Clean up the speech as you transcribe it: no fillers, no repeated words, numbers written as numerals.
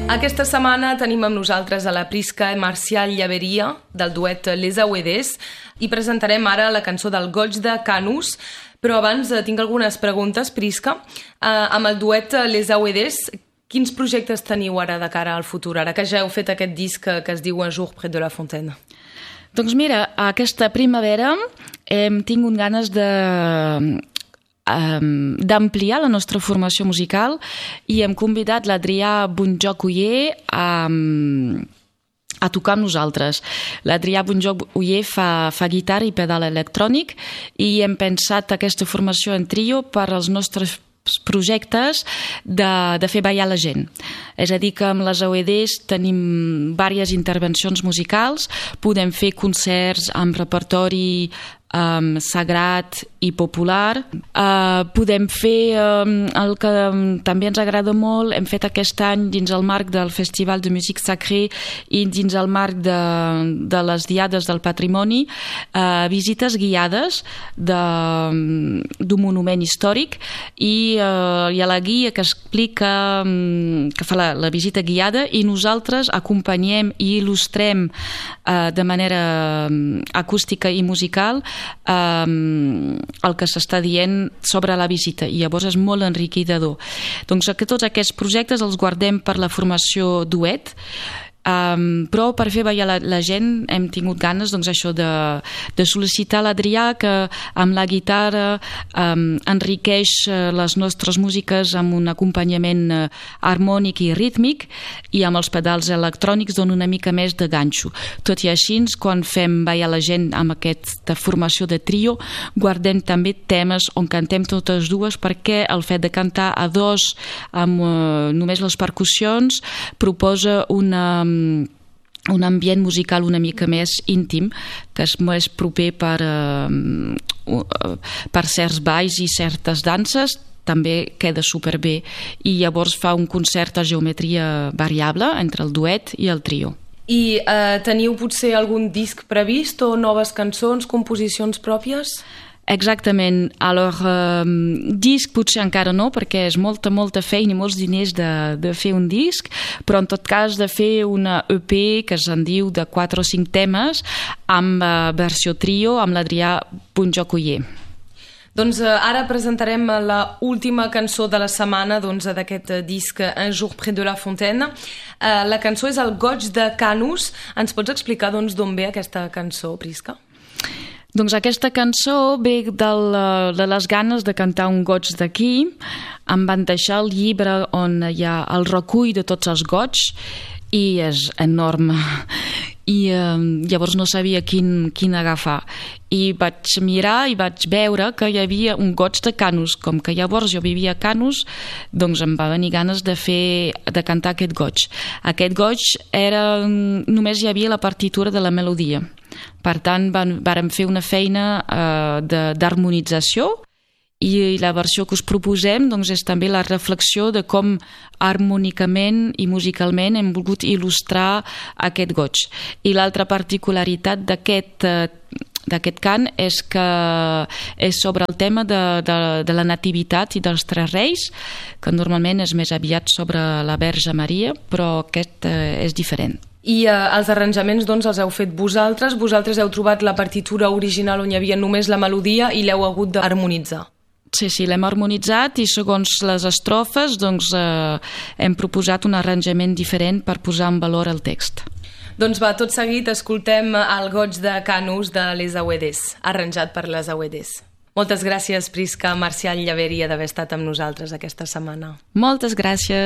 Aquesta setmana tenim amb nosaltres a la Prisca Marcial Llaveria, del duet Les Auedès, i presentarem ara la cançó del Goig de Canus, però abans tinc algunes preguntes, Prisca. Amb el duet Les Auedès, quins projectes teniu ara de cara al futur, ara que ja heu fet aquest disc que es diu Un jour près de la Fontaine? Doncs mira, aquesta primavera hem tingut ganes d'ampliar la nostra formació musical i hem convidat l'Adrià Bonjoc-Oller a tocar amb nosaltres. L'Adrià Bonjoc-Oller fa guitarra i pedal electrònic i hem pensat aquesta formació en trio per als nostres projectes de fer ballar la gent. És a dir, que amb les Auedès tenim diverses intervencions musicals, podem fer concerts amb repertori sagrat i popular, podem fer el que també ens agrada molt, hem fet aquest any dins el marc del Festival de Musique Sacrée i dins el marc de les Diades del Patrimoni, visites guiades d'un monument històric i hi ha la guia que explica, que fa la visita guiada, i nosaltres acompanyem i il·lustrem de manera acústica i musical el que s'està dient sobre la visita, i llavors és molt enriquidor. Doncs que tots aquests projectes els guardem per la formació duet, però per fer ballar la gent hem tingut ganes, doncs, això de sol·licitar a l'Adrià que amb la guitarra enriqueix les nostres músiques amb un acompanyament harmònic i rítmic, i amb els pedals electrònics dona una mica més de ganxo. Tot i així, quan fem ballar la gent amb aquesta formació de trio, guardem també temes on cantem totes dues, perquè el fet de cantar a dos amb només les percussions proposa un ambient musical una mica més íntim, que és més proper per certs balls i certes danses. També queda superbé, i llavors fa un concert a geometria variable entre el duet i el trio. I teniu potser algun disc previst o noves cançons, composicions pròpies? Exactament. Alors, disc potser encara no, perquè és molta feina i molts diners de fer un disc, però en tot cas de fer una EP que se'n diu de 4 o 5 temes amb versió trio amb l'Adrià Bonjoc-Oller. Doncs ara presentarem la última cançó de la setmana d'aquest disc Un jour près de la Fontaine. La cançó és el Goig de Canus. Ens pots explicar d'on ve aquesta cançó, Prisca? Doncs aquesta cançó ve de les ganes de cantar un goig d'aquí. Em van deixar el llibre on hi ha el recull de tots els goigs i és enorme. I llavors no sabia quin agafar. I vaig mirar i vaig veure que hi havia un goig de Canus. Com que llavors jo vivia a Canus, doncs em va venir ganes de cantar aquest goig. Aquest goig només hi havia la partitura de la melodia. Per tant, vàrem fer una feina d'harmonització, i la versió que us proposem és també la reflexió de com harmònicament i musicalment hem volgut il·lustrar aquest goig. I l'altra particularitat d'aquest cant és que és sobre el tema de la nativitat i dels tres reis, que normalment és més aviat sobre la Verge Maria, però aquest és diferent. I els arranjaments els heu fet vosaltres? Vosaltres heu trobat la partitura original on hi havia només la melodia i l'heu hagut d'harmonitzar? Sí, l'hem harmonitzat, i segons les estrofes hem proposat un arranjament diferent per posar en valor el text. Doncs va, tot seguit escoltem el Goig de Canus de Les Auedès, arranjat per Les Auedès. Moltes gràcies, Prisca Marcial Llaveria, d'haver estat amb nosaltres aquesta setmana. Moltes gràcies.